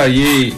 ye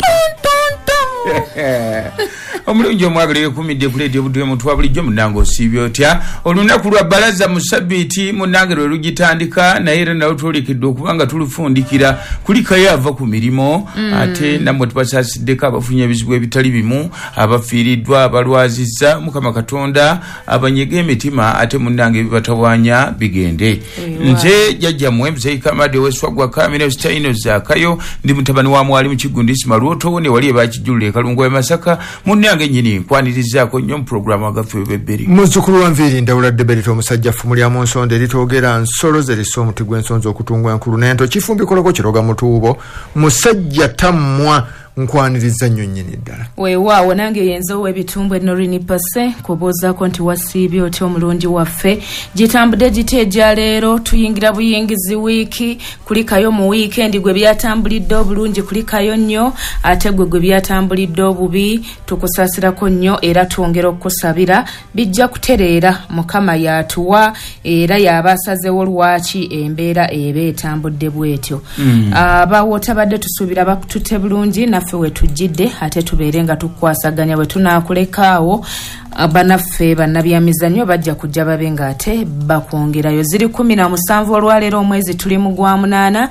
omulungi omwagala yekumidde kuleeta obudde mutwa bulijjo munange osiibye otya olunaku lwa balaza mu sabbiiti munange lwe lugitandika naye era nawe twolekidde okuba nga tulufundikira kulikayo ava ku mirimu ate nammwe tubasasiddeko abafunye ebizibu ebitali bimu abafiiriddwa abalwazizza mukama katonda abanyega emitima ate munange ebibatawaanya bigende nze jjajjammwe Mzee Kamadi ow'Esswagwa Kamene Sitaino Zaakayo ndi mutabani wa mwali mu Kiggundi Simalwoto ne wali ebakijjulira Kalungu ya Masaka munange nyini nkwanirizaako nnyo mu programu agaffe webberi muzzukulu wa nviiri Ndawula Deberito omusajja ffumu lya mu nsonda eritwogera nsolo zerisa omuti gw'ensonzi okutungwa enkulu nento kifumbikoloko kiroga mutuubo musajja tammwa nkwaniriza nnyo nnyini ddala weewaawo nange yenza ow'ebitumbu Norini Pase kubuuzaako nti wasiibye otya omulungi waffe gitambudde giti ejja leero tuyingira buyingizi wiiki kulikayo mu wiikendi gwe byatambulidde obulungi kulikayo nnyo ate gwe byatambulidde obubi tukusaasirako nnyo era twongera okukusabira bijja kutereera mukama yatuwa era yaba asazeewo lwaki embeera eba etambudde bwetyo abawo tabadde tusuubira bakututte bulungi naffe wetujjidde ate tubeere nga tukwasaganya bwe tunaakulekaawo banaffe bannabyamizannyo bajja kujja babe nga ate bakwongerayo ziri 17 olwaleero omwezi tuli mu gwa 8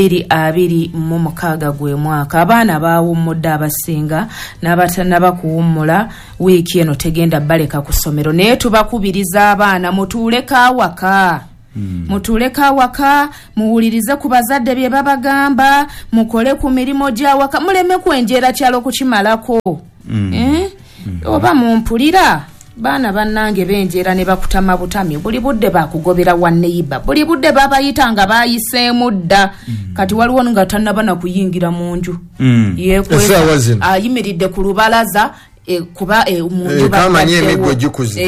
2026 gwe mwaka abaana baawummudde abasinga n'abatanaba kuwummula wiiki eno tegenda baleka ku ssomero naye tubakubiriza abaana mutuuleka awaka mutuuleka awaka muwulirize ku bazadde bye babagamba mukole ku mirimu gy'awaka muleme kwenjeera kyalo kukimalako oba mumpulira baana bannange benjeera ne bakutama butami buli budde bakugobera wanneyiba buli budde babayita nga bayiseemu dda kati waliwo nga tannabana kuyingira mu nju ayimiridde ku lubalaza kuba mu nju kamanye emiggo gikuze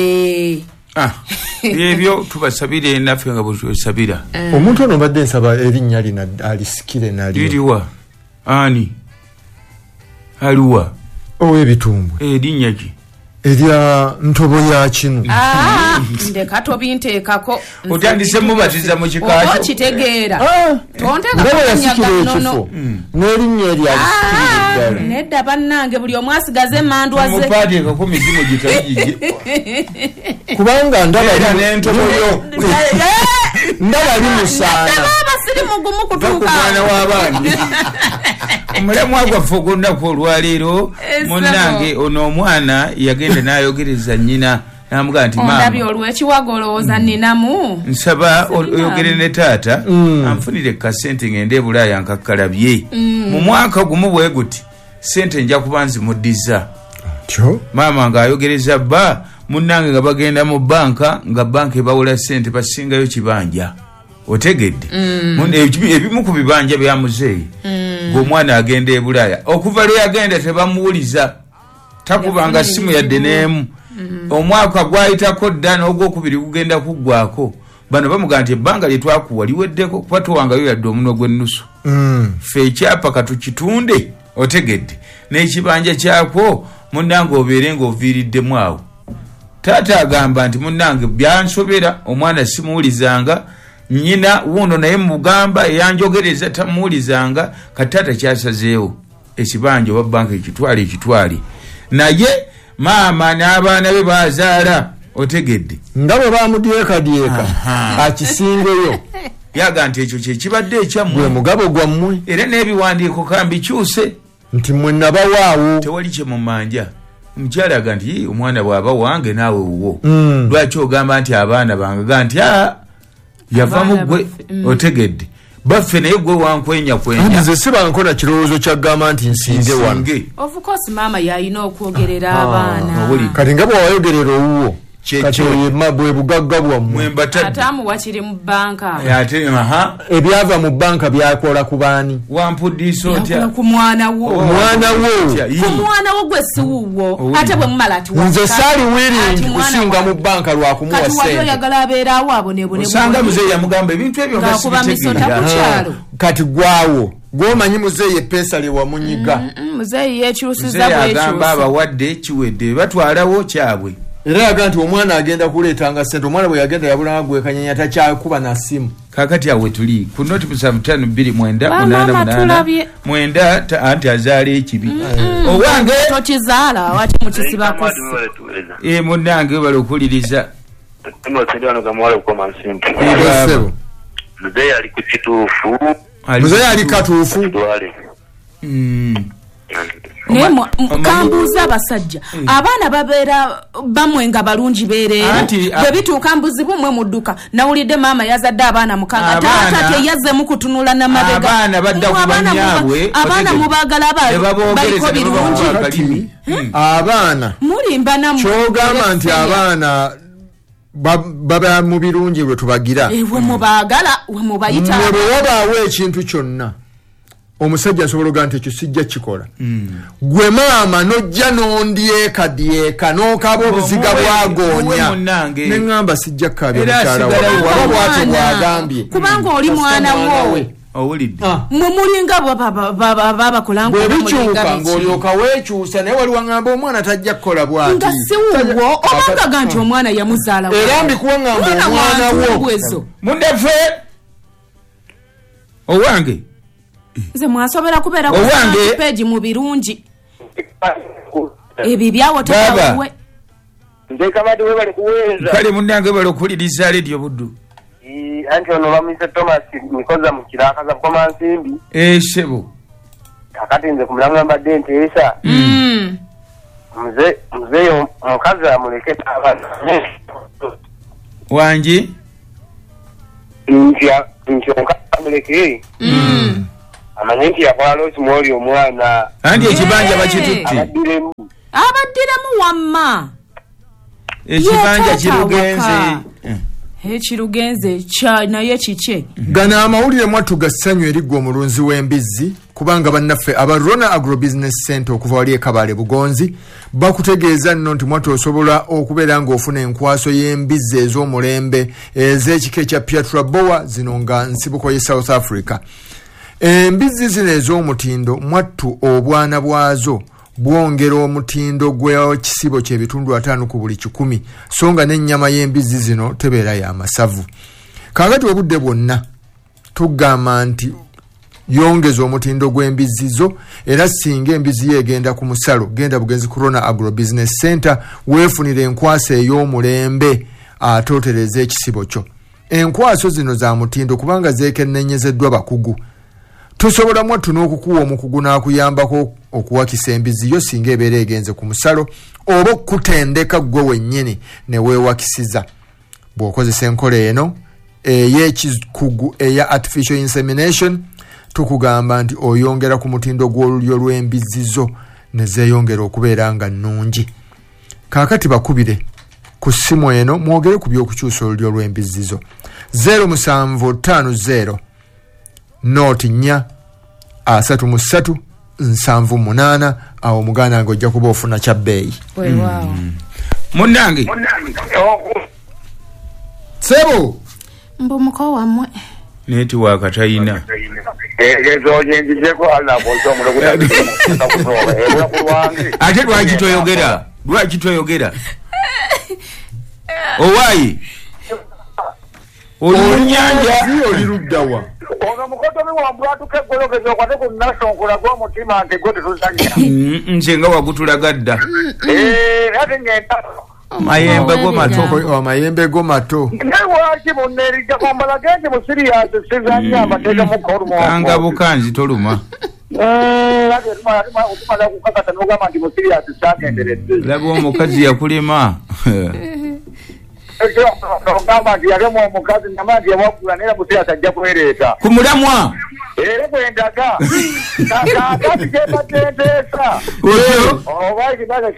ebyo tubasabire naffe nga bwetwesabira omuntu ono badde nsaba erinnya lina alisikire nalyo liriwa ani aliwa ow'ebitumbu erinnya ki erya ntobo ya kinu ndeka tobinteekako otandise mubatiza mu kikaajo okitegeera ndaba yasikira ekifo n'erinnya erya alisikire nedda bannange buli omu asigaze emandwa ze mupaatiekako mizimu gitagigye kubanga ndaba n'entoboyo ndaba limusaana abasiri mugumu kutuuka omwana w'abaana omulamwa gwaffe ogw'olunaku olwaleero munnange ono omwana yagenda n'ayogereza nnyina n'amugamba nti ondabye olw'ekiwago olowooza nninamu nsaba oyogere ne taata anfunire kasente ngende e Bulaaya nkakkalabye mu mwaka gumu bwe guti sente nja kuba nzimuddiza maama ng'ayogereza bba munnange nga bagenda mu banka nga banka ebawula sente basingayo kibanja otegedde ebimu ku bibanja bya muzeeyi ng'omwana agenda e Bulaaya okuva lwe yagenda tebamuwuliza takubanga simu yadde n'emu omwaka gwayitako dda n'ogwokubiri gugenda kuggwako bano bamugamba nti ebbanga lye twakuwa liweddeko kuba towangayo yadde omunwe gw'ennusu ffe ekyapa katukitunde otegedde n'ekibanja kyakwo munnange obeere ng'oviiriddemu awo taata agamba nti munnange byansobera omwana simuwulizanga nnyina wuuno naye mugamba eyanjogereza tamuwulizanga kati taata kyasazeewo ekibanja oba banka ekitwale naye maama n'abaana be bazaala otegedde nga bwe bamudyekadyeka akisingeyo yaga nti ekyo kyekibadde ekyammwe gwe mugabo gwammwe era n'ebiwandiiko kambikyuse nti mwe nabawaawo tewali kye mu manja omukyala aga nti omwana bw'aba wange naawe wuwo lwaki ogamba nti abaana bange ga nti yava mu ggwe otegedde baffe naye gwe wankwenya nze sibankola kirowoozo kyagamba nti nsinge wano of course maama yalina okwogerera abaana kati nga bwewayogerera owuwo kati bwe bugagga bwammwe ate amuwa kiri mu banka ebyava mu banka byakola ku baani wampuddiisa otya ku mwana wo gwe si wuwo ate bwe mumala ati nze saali wiringi kusinga mu banka lwakumuwa kati wali oyagala abeeraawo abonebone osanga muzeeyi yamugamba ebintu ebyo nga sibitegeera kati gwawo gwomanyi muzeeyi epeesa lye wamunyiga muzeeyi yekyusiza agamba abawadde kiwedde batwalawo kyabwe era yaga nti omwana agenda kuleetanga sente omwana bwe yagenda yabulanga gwekanyanya takyakuba na simu kakati awe tuli ku noti 529 anti azaala ekibi owange tokizaala wati mukisibako munnange bali okuliriza muzeeyi ali ku kituufu muzeeyi ali katuufu naye kambuuza abasajja abaana babeera bamwe nga balungi beereere bwe bituuka mbuzi bumwe mu dduka nawulidde maama yazadde abaana mukaaga taata teyazzemu kutunula namabega abaana mubaagala baliko birungi abaana mulimba namwe kyogamba nti abaana baba mu birungi lwe tubagira we mubaagala we mubayita bwe wabaawo ekintu kyonna omusajja asobola ogaa nti ekyo sijja kikola gwe maama nojja nondyeka n'okaba obuziga bwagoonya neŋŋamba sijja kukabya mukyala waba bwate bwagambye kubanga oli mwana wowe owulidde mwe mulinga babakola bwe bikyuka ng'olyoka weekyusa naye wali waŋŋamba omwana tajja kukola bwati nga si wuwo obangaga nti omwana yamuzaala era mbikuwa ŋŋamba omwana wo mundeffe owange nze mwasobera kubeera kupeegi mu birungi ebibyawo tekawe ndekabadde bali kuweeza kale munnange bali okuliriza ledio buddu anti ono bamuyise Thomas Mikoza mu kirakaza kukoma nsimbi sebo kakati nze ku mulamula mbadde nteesa muzeeyo omukazi amuleke abaana wangi nti omukazi amuleke amanye nti yakola loosi mwoli omwana anti ekibanja bakitutte abaddiremu wamma ekibanja kirugenze ekirugenze naye kike gana amawulire mwattu gassanyu eriggwa omulunzi w'embizzi kubanga bannaffe aba Rona Agrobusiness Center okuva wali ekabale Bugonzi bakutegeeza nno nti mwattu osobola okubeera ng'ofuna enkwaso y'embizzi ez'omulembe ez'ekika ekya Piatra Boa zino nga nsibuko ye South Africa. Embizzi zino ez'omutindo mwattu obwana bwazo bwongera omutindo gw'ekisibo ky'ebitundu 5 ku buli 100 so nga n'ennyama y'embizzi zino tebeera y'amasavu. Kaakati obudde bwonna tugamba nti yongeza omutindo gw'embizzi zo era singa embizzi egenda ku musalo genda Bugenzi Rona Agrobusiness Center weefunire enkwasa ey'omulembe atootereza ekisibo kyo. Enkwaso zino za mutindo kubanga zeekennenyezeddwa bakugu. Tusobola mwattu n'okukuwa omukugu n'akuyambako okuwakisa embizzi yo singa ebeera egenze ku musalo oba okutendeka gwe wennyini ne weewakisiza. Bw'okozesa enkola eno ey'ekikugu eya artificial insemination tukugamba nti oyongera ku mutindo gw'olulyo lw'embizzi zo ne zeeyongera okubeera nga nnungi. Kaakati bakubire ku ssimu eno mwogere ku by'okukyusa olulyo lw'embizzi zo 0750 Noti 4 33 78 awo muganda ngo ojja kuba ofuna kya bbeeyi. Munnange sebo mbu muko wamwe netiwaaka tayina ate lwaki toyogera owaayi olunyanja oli luddawa ono mukoto mi wambula tukegologeza okwate ku nasonkula gw'omutima nti gwe tetuzanya nze nga wagutulaga dda ate ngenda mayembe go mato amayembe go mato newaki munnerija kwambala genzi mu siriyasi sizanya amateeka mukorumo kanga bukanzi toluma otumala kukakata nogamba nti mu siriyasi sagenderedde laba omukazi yakulema ogamba nti yalemu omukazi nama nti yawagula naye musiriyasi ajja kwereeta ku mulamwa era bwendaga kakati gebatenteesa oba ekibaga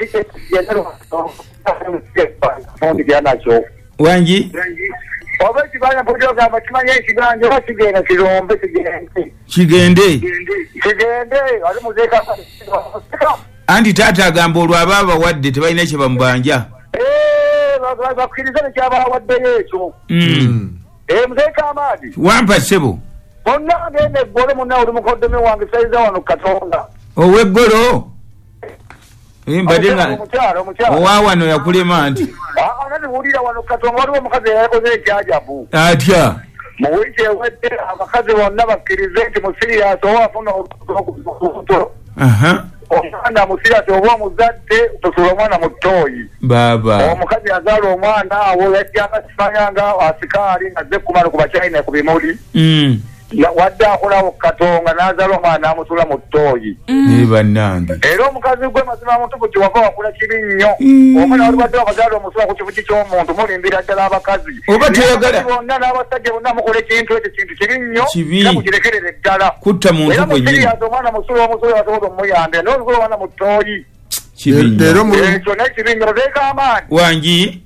kikyenakyo wangi oba ekibanja mpujogamba kimanye ekiganja oba kigenda kirombe kigende ali muzeeka anti taata agamba olwo aba abawadde tebalina kye bamubanja bakkiriza nekyabawaddeyo ekyo muzeeka amaadi wampa ssebo bonna agenda eggolo munna oli mukoddemi wange saiza wano katonda ow'eggolo mbadde nga owawano yakulema nti nani wulira wano katonda waliwo omukazi eyakoze ekyajabu atya mu wiki ewedde abakazi bonna bakkirize nti musiriyasi oba afuna olubuto omwana musiriyasi oba omuzadde tusula omwana mu ttooyi baba omukazi azaala omwana awo yajjanga kifanyanga asikaali ngazze kumala ku bakyayina ku bimuli wadde akolawo katonga n'azaala omwana amusula mu ttooyi bannange era omukazi gwe mazima mutubu kiwava wakula kibi nnyo omwana wali badde wakazaala omusula ku kibuki ky'omuntu mulimbira ddala abakazi oba toyagala bonna n'abasajja bonna mukola ekintu ekyo kintu kibi nnyo era mukirekerere ddala kutta muntu era gwennyini musiriyazi omwana musula omusula basobola omuyambira naye olusula omwana mu ttooyi kibi nnyo ekyo naye kibi nnyo teeka amaanyi wangi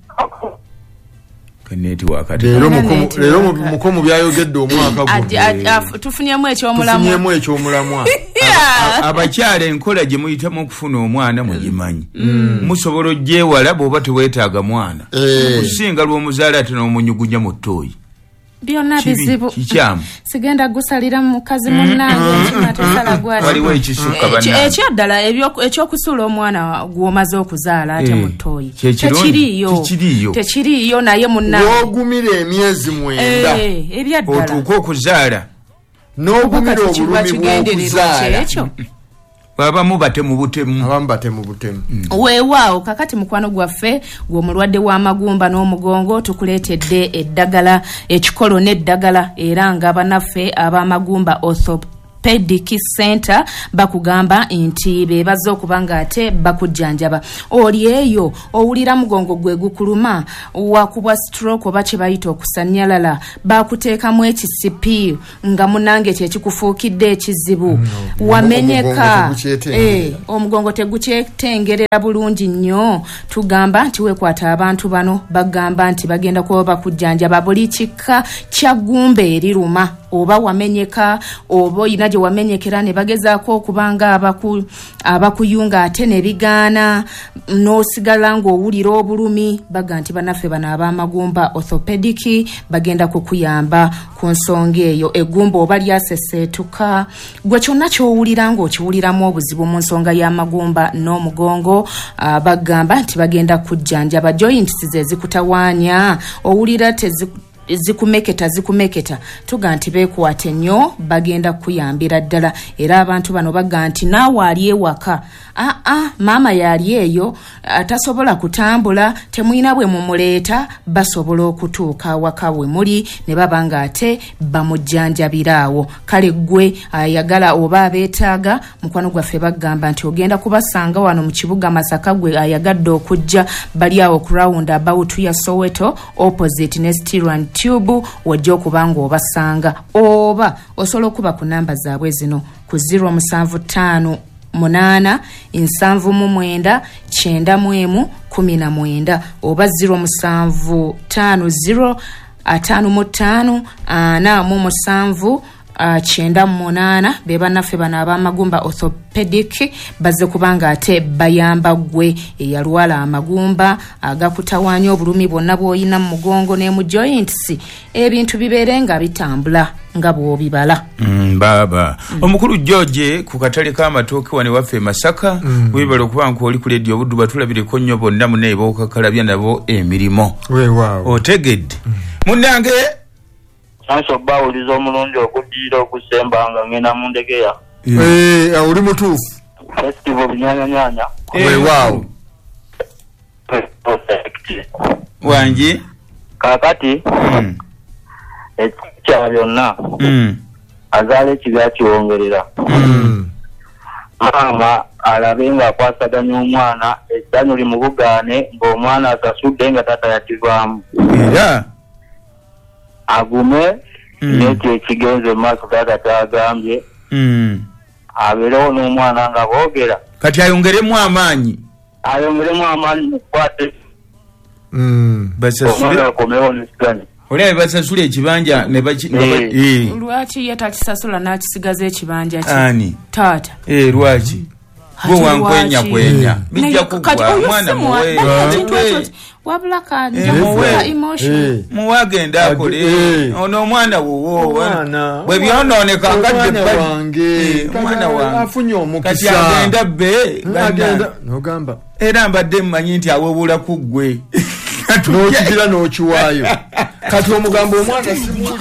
kanetiwakati leero mukomu byayogedde omwaka tufunyemu ekyomulamwa abakyala enkola gye muyitamu okufuna omwana mugimanyi musobola ogyewala bw'oba teweetaaga mwana okusinga lw'omuzaala ate n'omunyugunya mu ttooyi byonna bizibu kikyamu sigenda gusalira mukazi munnange kimatesala gwali waliwo ekisukka bannange ekyoddala ekyokusuula omwana gw'omaze okuzaala ate mu ttooyi tekiriiyo naye munnange wogumira emyezi 9 ebyaddala otuuka okuzaala n'ogumira obulumi bw'okuzaala ekyo abamu bate mu butemu weewaawo kakati mukwano gwaffe gw'omulwadde w'amagumba n'omugongo tukuleetedde eddagala ekikolo n'eddagala era nga banaffe ab'amagumba orthopedic center bakugamba nti bebaza okuba nga ate bakujjanjaba oli eyo owulira mugongo gwe gukuluma wakubwa stroke oba kye bayita okusanyalala bakuteekamu ekisipi nga munange kyekikufuukidde ekizibu wamenyeka omugongo tegukyetengerera bulungi nnyo tugamba nti wekwata abantu bano bagamba nti bagenda kuba bakujjanjaba buli kika kya gumba eriruma oba wamenyeka oba oyina gye wamenyekera ne bagezaako okubanga abakuyunga ate ne bigaana n'osigala ng'owulira obulumi baga nti banaffe bano ab'amagumba orthopedic bagenda kukuyamba ku nsonga eyo eggumba oba lyaseseetuka gwe kyonna ky'owulira ng'okiwuliramu obuzibu mu nsonga y'amagumba n'omugongo bagamba nti bagenda kujjanjaba joints ze zikutawaanya owulira zikumeketa tuga nti beekwate nnyo bagenda kuyambira ddala era abantu bano baga nti naawe ali ewaka maama yali eyo tasobola kutambula temuyina bwe mumuleeta basobola okutuuka waka we muli ne baba nga ate bamujjanjabiraawo kale gwe ayagala oba abeetaaga mukwano gwaffe bagamba nti ogenda kubasanga wano mu kibuga Masaka gwe ayagadde okujja bali awo ku round about ya Soweto opposite ne Stirland Tube wajja okubanga obasanga oba osobola okuba ku namba zaabwe zino ku 075 8 7 9 19 oba 075 50 55 47 98 beba naffe bano ab'amagumba orthopedic bazze kubanga ate bayamba gwe eyalwala amagumba agakutawaanya obulumi bwonna bw'oyina mu mugongo ne mu joints ebintu bibeere nga bitambula nga bw'obibala baba omukulu George ku katale k'amatooke wane waffe Masaka webala okuba oli ku leediyo obuddu batulabireko nnyo bonna muneeba okakalabya nabo emirimo otegedde munnange Sanso bawuliza omulundi okuddiira okusembanga ngenda mu ndegeya oli mutuufu festival binyanyanyanya weewaawo wangi kakati ekikya byonna azaala ekibya kiwongerera maama alabe nga akwasaganya omwana essanyu limubugaane ng'omwana asasudde nga tata yakivaamu era agume n'ekyo ekigenze mu maaso taata kyagambye abeerewo n'omwana nga boogera kati ayongeremu amaanyi mukwate basasule akomewo nesigane olaba basasula ekibanja lwaki ye takisasula n'akisigaza ekibanja ani taata lwaki gwe wankwenya bijja kugwa mwana muwe wabula muwagenda akole ono omwana wowo bwe byonooneka ngadde omwana wange afunye omukisa kati agenda bbe nogamba era mbadde mmanyi nti awewula ku ggwe n'okijira n'okiwaayo kati omugambo omwana simuli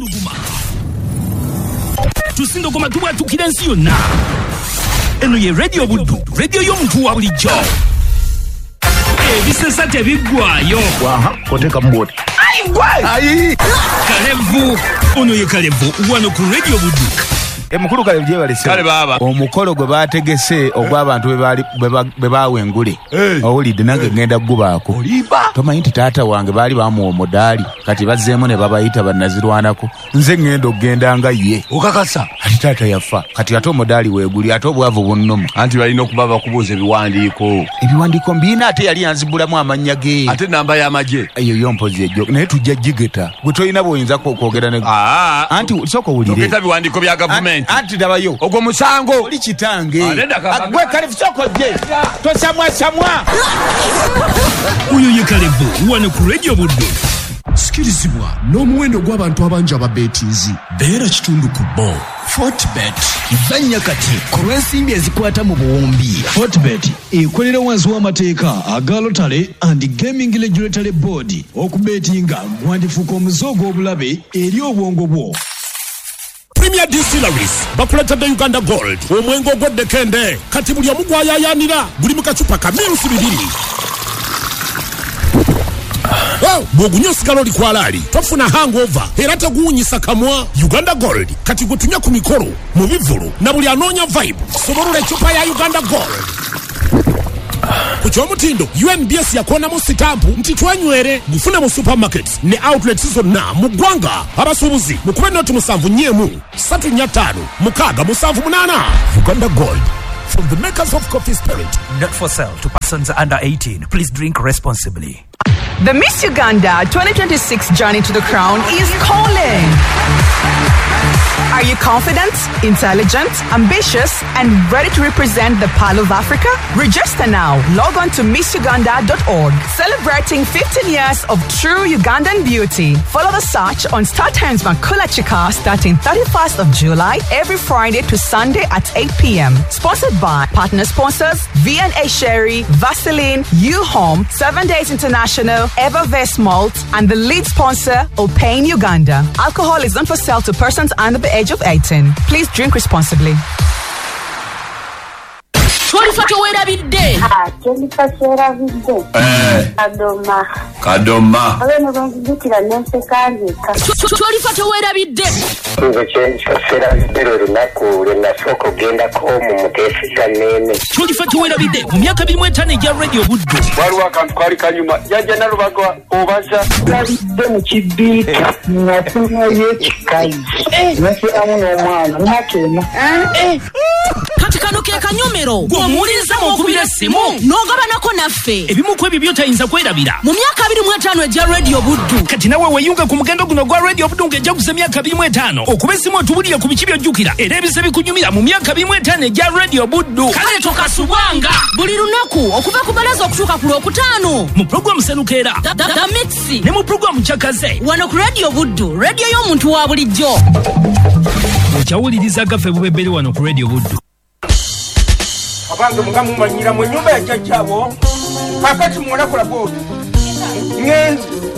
tusindogoma tubwatukira ensi yonna. Eno ye Radio Buddu, radio y'omuntu wa bulijjo. Ebisesa tebiggwaayo. Koteka mboti. ayi Kalevu, ono ye Kalevu wano ku Radio Buddu. Mukulu Kalevu gye balese. Kale baba. Omukolo gwe baategese ogw'abantu bwe baawengule. Owulidde nange ngenda gubaako. Tomanyi nti taata wange baali bamuwa omudaali kati bazzeemu ne babayita bannazirwanako. Nze ngenda okugenda nga ye. Okakasa. Ati taata yafa. Kati ate omudaali weeguli ate obwavu bunnuma. Anti balina okuba bakubuuza ebiwandiiko. Ebiwandiiko mbiina ate yali yanzibulamu amanya ge. Ate namba y'amagye. Eyo yompozi ejjo. Naye tujja gigeta. Gwe tolina bw'oyinza kwogera ne. Anti sooka owulire. Togeta ebiwandiiko bya gavumenti. Anti dabayo. Ogwo musango. Oli kitange. Gwe Kalevu sooka ojje. Tosamwasamwa. Oyo ye Kalevu wano ku Radio Buddu. Sikirizibwa n'omuwendo gw'abantu abangi ababeetiizi beera kitundu ku bo. Fortbet zanya kati ku lw'ensimbi ezikwata mu buwumbi. Fortbet ekolera wansi w'amateeka aga Lotale and Gaming Regulatory Board. Okubeetinga gwandifuuka omuze ogw'obulabe eri obwongo bwo. Premier Distilleries bakuletedde Uganda Gold omwengo ogw'eddekende kati buli omu gwayayaanira guli mu kacupa ka mirusi 2. Bw'ogunywa osigala oli kwalaali tofuna hangover era teguwunyisa kamwa. Uganda Gold kati gutunya ku mikolo mu bivulu na buli anoonya vibe sobolula ecupa ya Uganda Gold. Ku kyomutindo UNBS yakonamu sitampu nti twenywere gufune mu supermarkets ne outlets zonna mu ggwanga. Abasuubuzi mukube noti 7-345-678. Uganda Gold from the makers of Coffee Spirit. Not for sale to persons under 18. Please drink responsibly. The Miss Uganda 2026 journey to the crown is calling. Are you confident, intelligent, ambitious, and ready to represent the Pearl of Africa? Register now. Log on to missuganda.org. Celebrating 15 years of true Ugandan beauty. Follow the search on Star Times Makula Chika starting 31st of July every Friday to Sunday at 8 p.m. Sponsored by partner sponsors V&A Sherry, Vaseline, U-Home, 7 Days International, Evervest Malt, and the lead sponsor, Opain Uganda. Alcohol is not for sale to persons under the age of 18. Please drink responsibly. Kadoma. Mu myaka 25 egya Radio Buddu. Waliwo akantu kali kanyuma jajja nalubagwa obaza yalidde mu kibiika ng'afuna y'ekikayi nasiramu n'omwana nakena kati kano ke kanyomero gw'omuwuliriza mw'okubira essimu n'ogabanako naffe ebimu ku ebyo by'otayinza kwerabira mu myaka 25 egya Radio Buddu. kati nawe weeyunga ku mugendo guno gwa Radio Buddu ng'ejjaguza emyaka 25 okuba essimu otubulire ku biki by'ojjukira era ebise bikunyumira mu myaka 25 egya Radio Buddu. Kale tokasubwanga buli lunaku okuva ku balaza okutuuka ku Lwokutaano mu programu Senukeera The Mix ne mu programu Kyakaze wano ku Radio Buddu, radio y'omuntu wa bulijjo. okyawuliriza gaffe bubebberi wano ku Radio Buddu. Abange muga mumanyira mu nyumba ya jjajjabo kakati muwona kola bodi ngenzi